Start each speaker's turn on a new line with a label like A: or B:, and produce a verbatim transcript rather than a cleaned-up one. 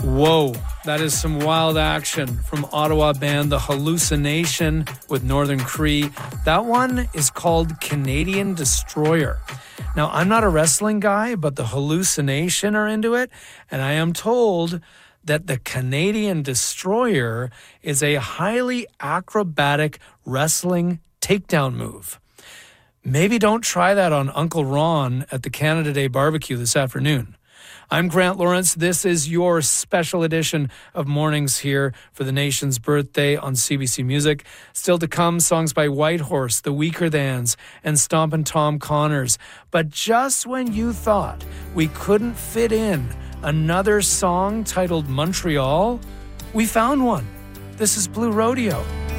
A: Whoa, that is some wild action from Ottawa band The Hallucination with Northern Cree. That one is called Canadian Destroyer. Now, I'm not a wrestling guy, but The Hallucination are into it, and I am told that the Canadian Destroyer is a highly acrobatic wrestling takedown move. Maybe don't try that on Uncle Ron at the Canada Day barbecue this afternoon. I'm Grant Lawrence. This is your special edition of Mornings here for the nation's birthday on C B C Music. Still to come, songs by Whitehorse, The Weakerthans, and Stompin' Tom Connors. But just when you thought we couldn't fit in another song titled Montreal, we found one. This is Blue Rodeo.